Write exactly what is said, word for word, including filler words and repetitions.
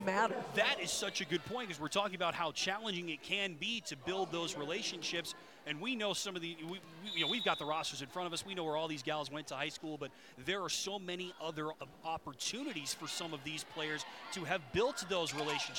matter. That is such a good point because we're talking about how challenging it can be to build those relationships. And we know some of the, we, we, you know, we've got the rosters in front of us. We know where all these gals went to high school, but there are so many other opportunities for some of these players to have built those relationships.